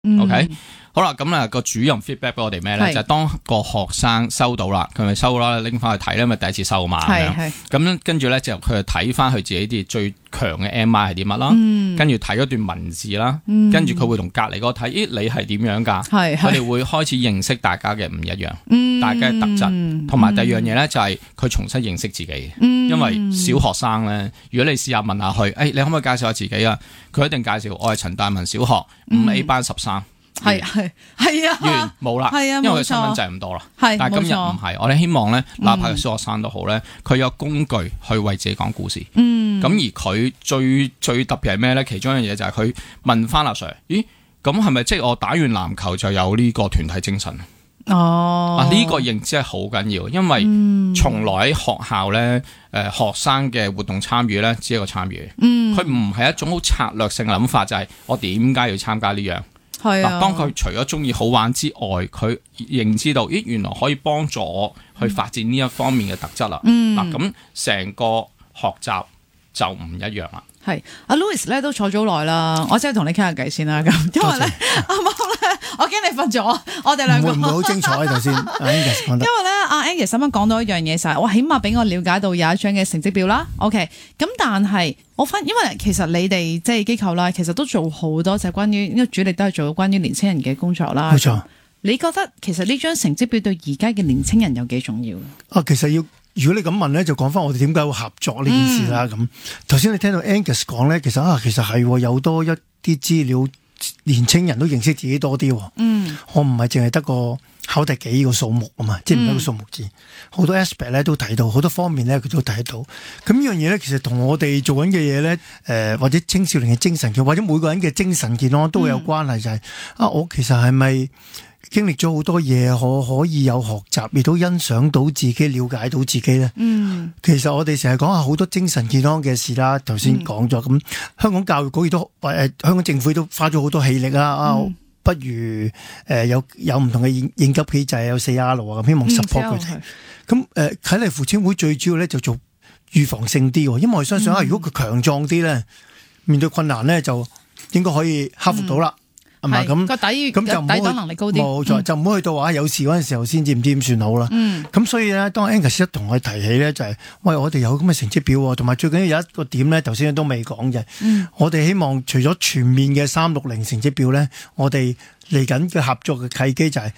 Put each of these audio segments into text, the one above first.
OK，好啦，咁個主任 feedback 俾我哋咩咧？就係當個學生收到啦，佢咪收啦，拎翻去睇咧，咪第一次收嘛。咁跟住咧就佢就睇翻佢自己啲最強嘅 MI 係啲乜啦，跟住睇嗰段文字啦，跟住佢會同隔離嗰個睇，咦你係點樣㗎？佢哋會開始認識大家嘅唔一樣，大家嘅特質，同埋第二樣嘢咧就係佢重新認識自己。因為小學生咧，如果你試下問下佢，你可唔可以介紹下自己啊？佢一定介紹我係陳大文小學5A 班13。 係啊， 完冇啦，因為佢身份證咁多啦。但係今日唔係，我哋希望咧，哪怕係小學生都好咧，佢有工具去為自己講故事。咁而佢最特別係咩咧？其中一樣嘢就係佢問翻阿 Sir， 咦，咁係咪即係我打完籃球就有呢個團體精神？呢個認知係好緊要，因為從來喺學校咧，學生嘅活動參與咧，只係一個參與，佢唔係一種好策略性嘅諗法，就係我點解要參加呢樣。當佢除咗中意好玩之外，佢認知到，咦，原來可以幫助我去發展呢一方面嘅特質啦。咁成個學習就唔一樣啦。 係阿 Louis 咧都坐咗好耐啦，我真係同你傾下偈先啦。咁因為咧，啱啱咧，我驚你瞓咗，我哋兩個唔會好精彩喺度先。因為咧，阿 Angus 啱啱講到一樣嘢就係，我起碼俾我了解到有一張嘅成績表啦。OK， 咁但係我因為其實你哋即係機構啦，其實都做好多就係關於，因為主力都係做關於年青人嘅工作啦。 冇錯。 你覺得其實呢張成績表對而家嘅年青人有幾重要？ 其實如果你咁問咧，就講翻我哋點解會合作呢件事啦。咁頭先你聽到 Angus 講咧，其實係有多一啲資料，年青人都認識自己多啲。我唔係淨係得個考第幾個數目啊嘛，即係唔係個數目字，好多 aspect 咧都睇到，好多方面咧佢都睇到。咁呢樣嘢咧，其實同我哋做緊嘅嘢咧，或者青少年嘅精神健康，或者每個人嘅精神健康都會有關係。就係我其實係咪經歷咗好多嘢，可以有學習，亦都欣賞到自己，了解到自己咧。其實我哋成日講下好多精神健康嘅事啦，頭先講咗。咁香港教育局亦都香港政府亦都花咗好多氣力啦。不如有唔同嘅應急機制，有4R 啊，咁希望 support 佢哋。咁啟勵扶青會最主要咧就做預防性啲喎，因為我相信如果佢強壯啲咧，面對困難咧就應該可以克服到啦。係咪咁？個抵擋能力高啲，冇錯，就唔好去到話有事嗰陣時候先知唔知點算好啦。咁所以咧，當 Angus 一同我提起咧，就係喂，我哋有咁嘅成績表，同埋最緊要有一個點咧，頭先都未講嘅。我哋希望除咗全面嘅360成績表咧，我哋嚟緊嘅合作嘅契機就係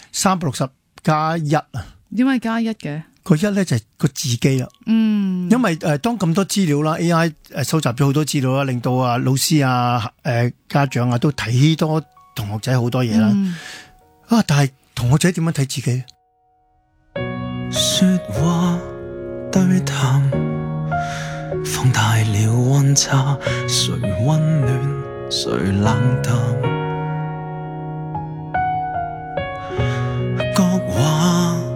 360+1啊。 點解加1嘅？ 個1咧就係個自己啦。因為當咁多資料啦 ，AI 收集咗好多資料啦，令到老師家長都睇多同學仔好多嘢啦。但係同學仔點樣睇自己？ 說話對談，放大了溫差，誰溫暖，誰冷淡？各話